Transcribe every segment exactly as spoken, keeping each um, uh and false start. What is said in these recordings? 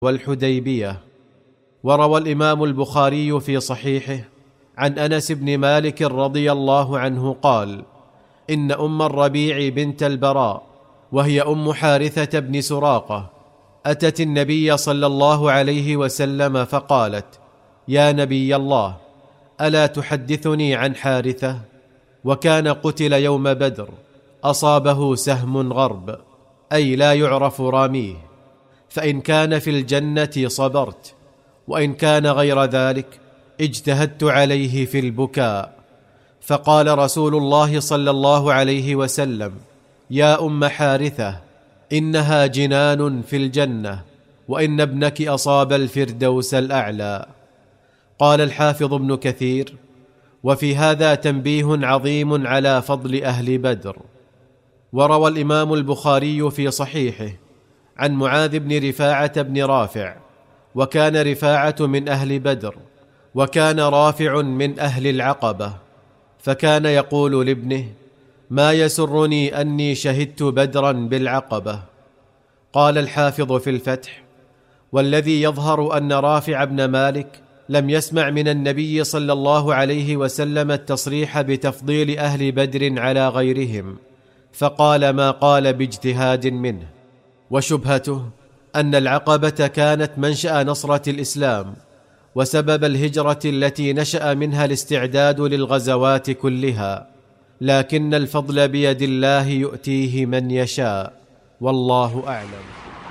والحديبية. وروى الإمام البخاري في صحيحه عن أنس بن مالك رضي الله عنه قال: إن أم الربيع بنت البراء وهي أم حارثة بن سراقة أتت النبي صلى الله عليه وسلم فقالت: يا نبي الله، ألا تحدثني عن حارثة؟ وكان قتل يوم بدر، أصابه سهم غرب، أي لا يعرف راميه، فإن كان في الجنة صبرت، وإن كان غير ذلك اجتهدت عليه في البكاء. فقال رسول الله صلى الله عليه وسلم: يا أم حارثة، إنها جنان في الجنة، وإن ابنك أصاب الفردوس الأعلى. قال الحافظ ابن كثير: وفي هذا تنبيه عظيم على فضل أهل بدر. وروى الإمام البخاري في صحيحه عن معاذ بن رفاعة بن رافع، وكان رفاعة من أهل بدر، وكان رافع من أهل العقبة، فكان يقول لابنه: ما يسرني أني شهدت بدرا بالعقبة. قال الحافظ في الفتح: والذي يظهر أن رافع بن مالك لم يسمع من النبي صلى الله عليه وسلم التصريح بتفضيل أهل بدر على غيرهم، فقال ما قال باجتهاد منه. وشبهته أن العقبة كانت منشأ نصرة الإسلام وسبب الهجرة التي نشأ منها الاستعداد للغزوات كلها، لكن الفضل بيد الله يؤتيه من يشاء، والله أعلم.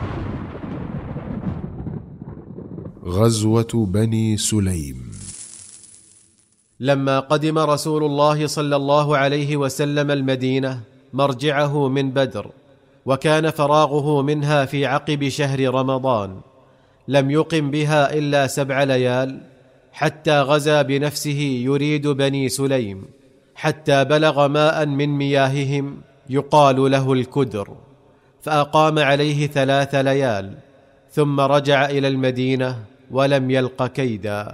غزوة بني سليم. لما قدم رسول الله صلى الله عليه وسلم المدينة مرجعه من بدر، وكان فراغه منها في عقب شهر رمضان، لم يقم بها إلا سبع ليال، حتى غزا بنفسه يريد بني سليم، حتى بلغ ماء من مياههم يقال له الكدر، فأقام عليه ثلاث ليال، ثم رجع إلى المدينة ولم يلق كيدا.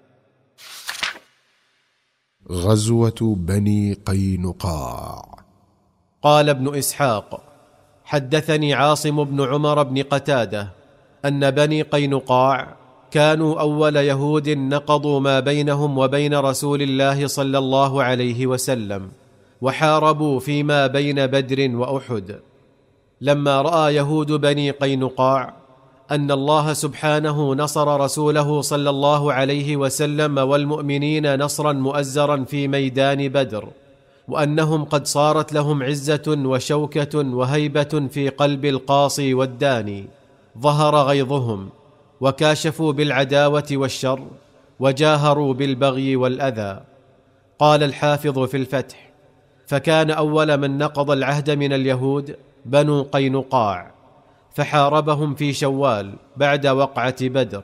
غزوة بني قينقاع. قال ابن إسحاق: حدثني عاصم بن عمر بن قتادة أن بني قينقاع كانوا أول يهود نقضوا ما بينهم وبين رسول الله صلى الله عليه وسلم، وحاربوا فيما بين بدر وأحد. لما رأى يهود بني قينقاع أن الله سبحانه نصر رسوله صلى الله عليه وسلم والمؤمنين نصرا مؤزرا في ميدان بدر، وأنهم قد صارت لهم عزة وشوكة وهيبة في قلب القاصي والداني، ظهر غيظهم، وكاشفوا بالعداوة والشر، وجاهروا بالبغي والأذى. قال الحافظ في الفتح: فكان أول من نقض العهد من اليهود بنو قينقاع، فحاربهم في شوال بعد وقعة بدر.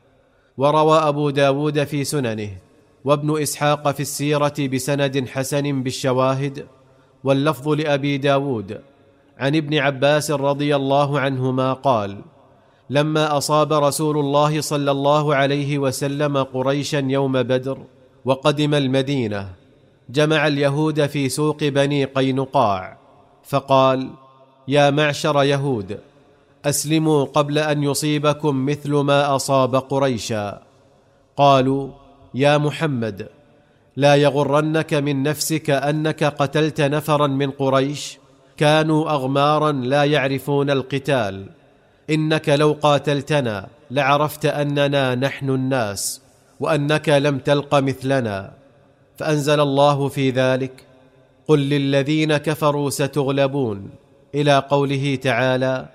وروى أبو داود في سننه وابن إسحاق في السيرة بسند حسن بالشواهد، واللفظ لأبي داود عن ابن عباس رضي الله عنهما قال: لما أصاب رسول الله صلى الله عليه وسلم قريشا يوم بدر وقدم المدينة، جمع اليهود في سوق بني قينقاع، فقال: يا معشر يهود، أسلموا قبل أن يصيبكم مثل ما أصاب قريشا. قالوا: يا محمد، لا يغرنك من نفسك أنك قتلت نفرا من قريش كانوا أغمارا لا يعرفون القتال، إنك لو قاتلتنا لعرفت أننا نحن الناس، وأنك لم تلق مثلنا. فأنزل الله في ذلك: قل للذين كفروا ستغلبون، إلى قوله تعالى: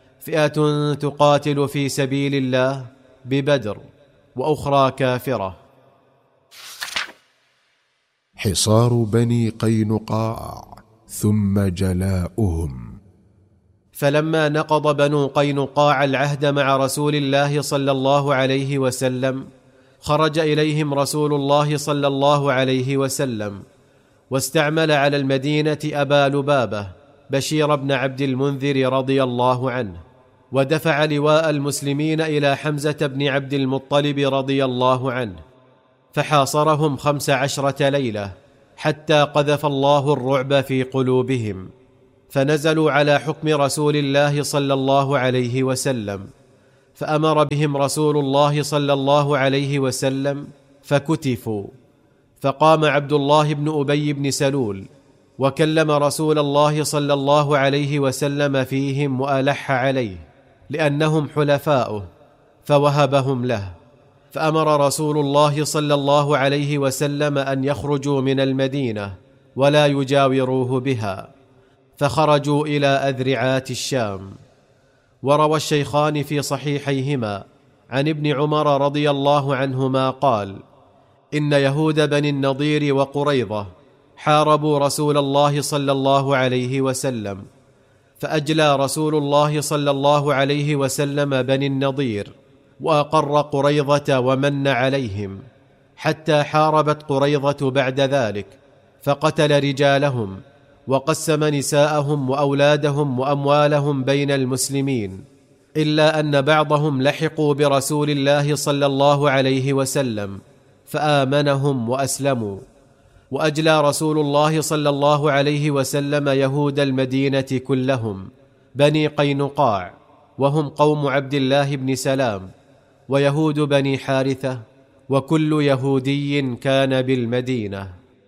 فئة تقاتل في سبيل الله ببدر وأخرى كافرة. حصار بني قينقاع ثم جلاؤهم. فلما نقض بنو قينقاع العهد مع رسول الله صلى الله عليه وسلم، خرج إليهم رسول الله صلى الله عليه وسلم، واستعمل على المدينة أبا لبابة بشير بن عبد المنذر رضي الله عنه، ودفع لواء المسلمين إلى حمزة بن عبد المطلب رضي الله عنه، فحاصرهم خمس عشرة ليلة، حتى قذف الله الرعب في قلوبهم، فنزلوا على حكم رسول الله صلى الله عليه وسلم، فأمر بهم رسول الله صلى الله عليه وسلم فكتفوا، فقام عبد الله بن أبي بن سلول وكلم رسول الله صلى الله عليه وسلم فيهم وألح عليه لأنهم حلفاؤه، فوهبهم له. فأمر رسول الله صلى الله عليه وسلم أن يخرجوا من المدينة ولا يجاوروه بها، فخرجوا إلى أذرعات الشام. وروى الشيخان في صحيحيهما عن ابن عمر رضي الله عنهما قال: إن يهود بني النضير وقريظة حاربوا رسول الله صلى الله عليه وسلم، فأجلى رسول الله صلى الله عليه وسلم بني النضير وأقر قريظة ومن عليهم، حتى حاربت قريظة بعد ذلك فقتل رجالهم وقسم نساءهم وأولادهم وأموالهم بين المسلمين، إلا أن بعضهم لحقوا برسول الله صلى الله عليه وسلم فآمنهم وأسلموا. وأجلى رسول الله صلى الله عليه وسلم يهود المدينة كلهم بني قينقاع، وهم قوم عبد الله بن سلام، ويهود بني حارثة، وكل يهودي كان بالمدينة.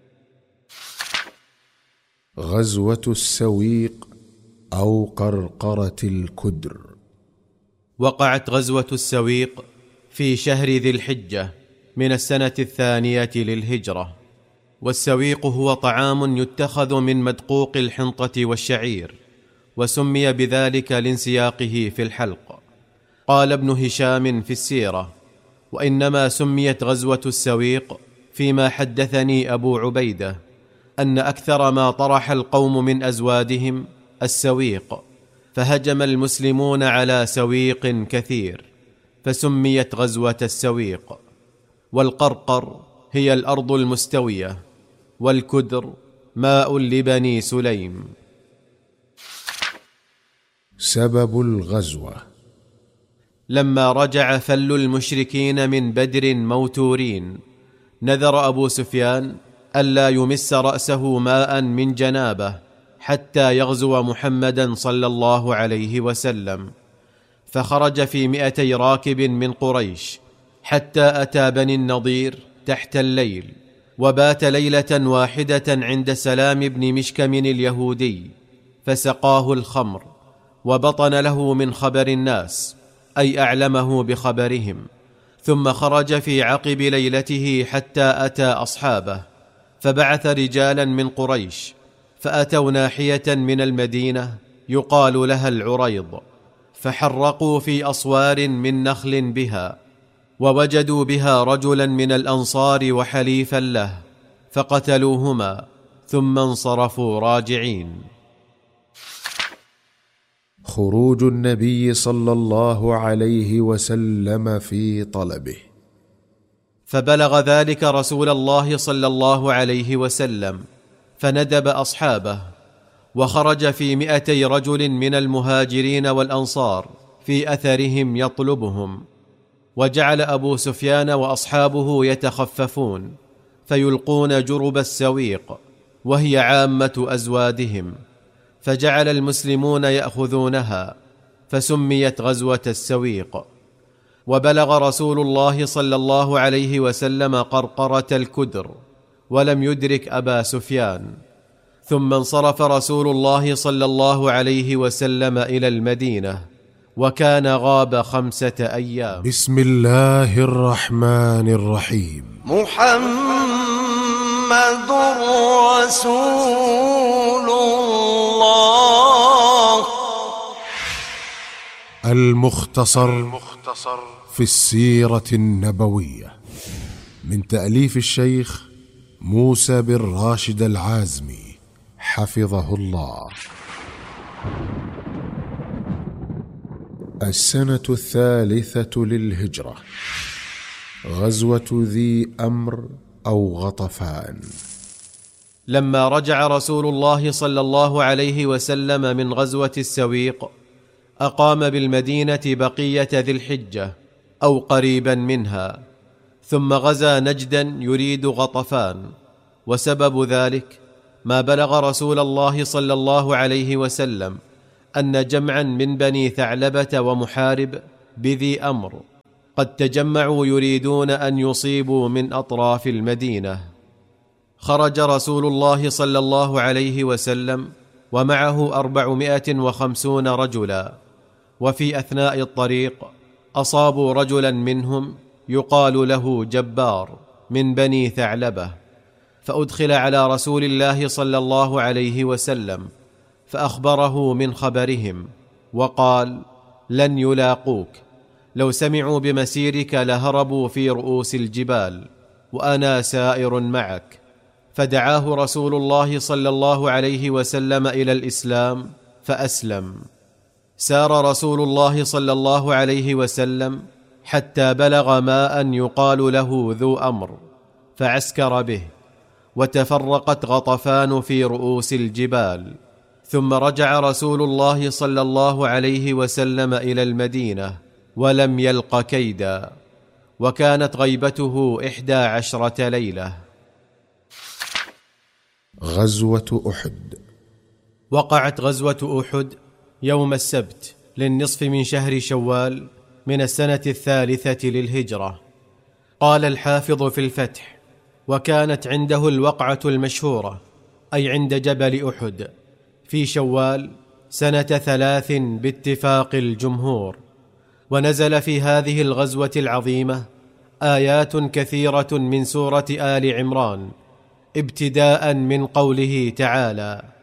غزوة السويق أو قرقرة الكدر. وقعت غزوة السويق في شهر ذي الحجة من السنة الثانية للهجرة. والسويق هو طعام يتخذ من مدقوق الحنطة والشعير، وسمي بذلك لانسياقه في الحلق. قال ابن هشام في السيرة: وإنما سميت غزوة السويق فيما حدثني أبو عبيدة أن أكثر ما طرح القوم من أزوادهم السويق، فهجم المسلمون على سويق كثير فسميت غزوة السويق. والقرقر هي الأرض المستوية، والكدر ماء لبني سليم. سبب الغزوة: لما رجع فل المشركين من بدر موتورين، نذر أبو سفيان ألا يمس رأسه ماء من جنابه حتى يغزو محمدا صلى الله عليه وسلم، فخرج في مئتي راكب من قريش حتى أتى بني النضير تحت الليل، وبات ليلة واحدة عند سلام بن مشكم اليهودي، فسقاه الخمر وبطن له من خبر الناس، أي أعلمه بخبرهم. ثم خرج في عقب ليلته حتى أتى أصحابه، فبعث رجالا من قريش فأتوا ناحية من المدينة يقال لها العريض، فحرقوا في أصوار من نخل بها، ووجدوا بها رجلا من الأنصار وحليفا له، فقتلوهما ثم انصرفوا راجعين. خروج النبي صلى الله عليه وسلم في طلبه. فبلغ ذلك رسول الله صلى الله عليه وسلم، فندب أصحابه، وخرج في مئتي رجل من المهاجرين والأنصار في أثرهم يطلبهم. وجعل أبو سفيان وأصحابه يتخففون فيلقون جرب السويق، وهي عامة أزوادهم، فجعل المسلمون يأخذونها، فسميت غزوة السويق. وبلغ رسول الله صلى الله عليه وسلم قرقرة الكدر ولم يدرك أبا سفيان، ثم انصرف رسول الله صلى الله عليه وسلم إلى المدينة، وكان غاب خمسة أيام. بسم الله الرحمن الرحيم. محمد رسول الله. المختصر في السيرة النبوية، من تأليف الشيخ موسى بن راشد العازمي حفظه الله. السنة الثالثة للهجرة. غزوة ذي أمر أو غطفان. لما رجع رسول الله صلى الله عليه وسلم من غزوة السويق، أقام بالمدينة بقية ذي الحجة أو قريبا منها، ثم غزا نجدا يريد غطفان. وسبب ذلك ما بلغ رسول الله صلى الله عليه وسلم أن جمعا من بني ثعلبة ومحارب بذي أمر قد تجمعوا يريدون أن يصيبوا من أطراف المدينة. خرج رسول الله صلى الله عليه وسلم ومعه أربعمائة وخمسون رجلا، وفي أثناء الطريق أصابوا رجلا منهم يقال له جبار من بني ثعلبة، فأدخل على رسول الله صلى الله عليه وسلم فأخبره من خبرهم، وقال: لن يلاقوك، لو سمعوا بمسيرك لهربوا في رؤوس الجبال، وأنا سائر معك. فدعاه رسول الله صلى الله عليه وسلم إلى الإسلام فأسلم. سار رسول الله صلى الله عليه وسلم حتى بلغ ماء يقال له ذو أمر، فعسكر به، وتفرقت غطفان في رؤوس الجبال. ثم رجع رسول الله صلى الله عليه وسلم إلى المدينة ولم يلق كيدا، وكانت غيبته إحدى عشرة ليلة. غزوة أحد. وقعت غزوة أحد يوم السبت للنصف من شهر شوال من السنة الثالثة للهجرة. قال الحافظ في الفتح: وكانت عنده الوقعة المشهورة، أي عند جبل أحد، في شوال سنة ثلاث باتفاق الجمهور. ونزل في هذه الغزوة العظيمة آيات كثيرة من سورة آل عمران، ابتداء من قوله تعالى: